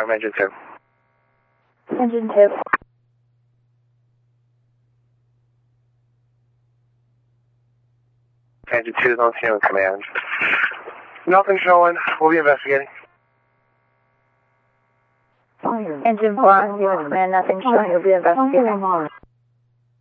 confirm, engine 2. Engine 2. Engine 2 is on scene with command. Nothing showing. We'll be investigating. Engine 4 on scene with command. Nothing showing. You'll be investigating.